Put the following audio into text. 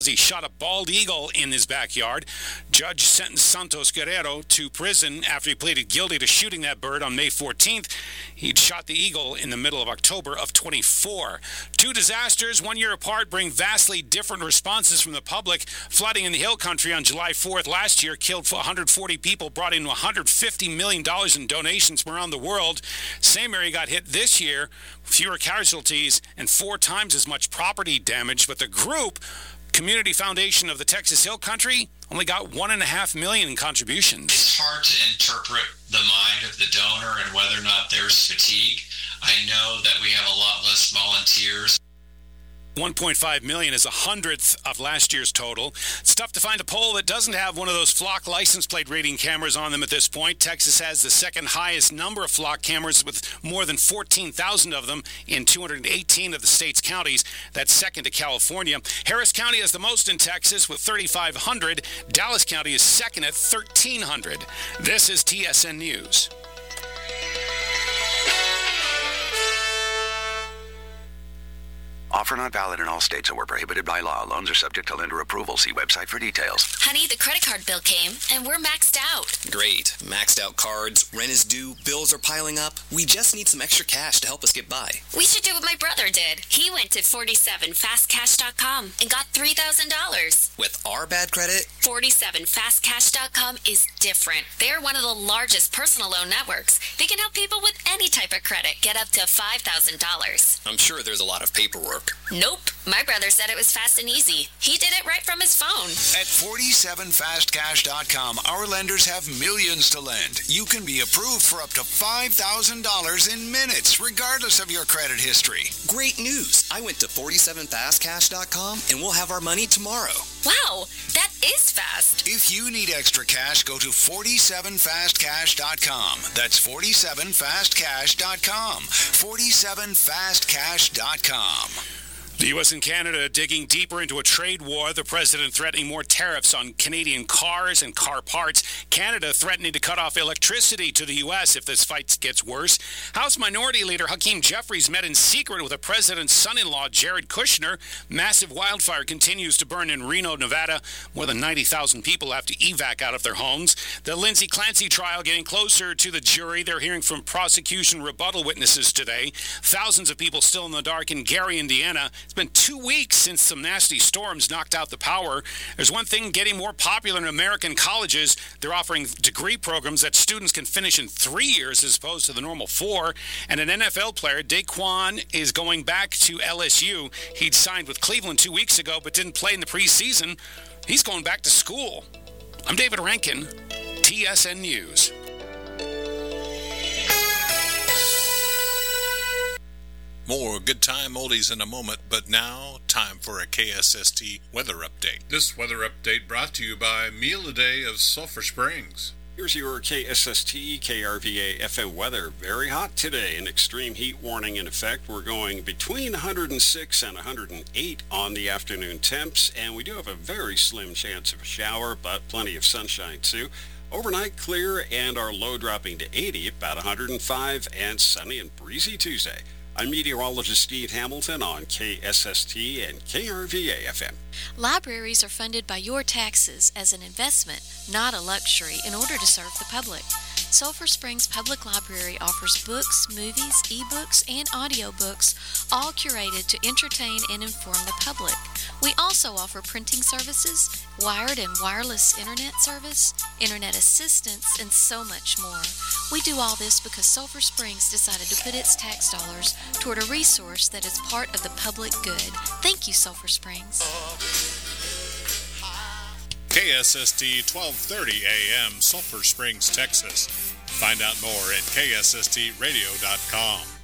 he shot a bald eagle in his backyard. Judge sentenced Santos Guerrero to prison after he pleaded guilty to shooting that bird on May 14th. He'd shot the eagle in the middle of October of 24. Two disasters 1 year apart bring vastly different responses from the public. Flooding in the Hill Country on July 4th last year killed 140 people, brought in $150 million in donations from around the world. Same area got hit this year, fewer casualties and 4 times as much property damage. But the group, Community Foundation of the Texas Hill Country, only got $1.5 million in contributions. It's hard to interpret the mind of the donor and whether or not there's fatigue. I know that we have a lot less volunteers. 1.5 million is 100th of last year's total. It's tough to find a poll that doesn't have one of those flock license plate reading cameras on them at this point. Texas has the second highest number of flock cameras with more than 14,000 of them in 218 of the state's counties. That's second to California. Harris County has the most in Texas with 3,500. Dallas County is second at 1,300. This is TSN News. Offer not valid in all states or prohibited by law. Loans are subject to lender approval. See website for details. Honey, the credit card bill came, and we're maxed out. Great. Maxed out cards, rent is due, bills are piling up. We just need some extra cash to help us get by. We should do what my brother did. He went to 47fastcash.com and got $3,000. With our bad credit? 47fastcash.com is different. They're one of the largest personal loan networks. They can help people with any type of credit get up to $5,000. I'm sure there's a lot of paperwork. Nope. My brother said it was fast and easy. He did it right from his phone. At 47fastcash.com, our lenders have millions to lend. You can be approved for up to $5,000 in minutes, regardless of your credit history. Great news. I went to 47fastcash.com and we'll have our money tomorrow. Wow, that is fast. If you need extra cash, go to 47fastcash.com. That's 47fastcash.com. 47fastcash.com. The U.S. and Canada digging deeper into a trade war. The president threatening more tariffs on Canadian cars and car parts. Canada threatening to cut off electricity to the U.S. if this fight gets worse. House Minority Leader Hakeem Jeffries met in secret with the president's son-in-law, Jared Kushner. Massive wildfire continues to burn in Reno, Nevada. More than 90,000 people have to evac out of their homes. The Lindsay Clancy trial getting closer to the jury. They're hearing from prosecution rebuttal witnesses today. Thousands of people still in the dark in Gary, Indiana. It's been 2 weeks since some nasty storms knocked out the power. There's one thing getting more popular in American colleges. They're offering degree programs that students can finish in 3 years as opposed to the normal 4. And an NFL player, Daquan, is going back to LSU. He'd signed with Cleveland 2 weeks ago but didn't play in the preseason. He's going back to school. I'm David Rankin, TSN News. More good time oldies in a moment, but now time for a KSST weather update. This weather update brought to you by Meal a Day of Sulphur Springs. Here's your KSST KRVA FM weather. Very hot today. An extreme heat warning in effect. We're going between 106 and 108 on the afternoon temps, and we do have a very slim chance of a shower, but plenty of sunshine too. Overnight clear and our low dropping to 80, about 105, and sunny and breezy Tuesday. I'm meteorologist Steve Hamilton on KSST and KRVA FM. Libraries are funded by your taxes as an investment, not a luxury, in order to serve the public. Sulphur Springs Public Library offers books, movies, ebooks, and audiobooks, all curated to entertain and inform the public. We also offer printing services, wired and wireless internet service, internet assistance, and so much more. We do all this because Sulphur Springs decided to put its tax dollars toward a resource that is part of the public good. Thank you, Sulphur Springs. KSST 1230 AM, Sulphur Springs, Texas. Find out more at KSSTradio.com.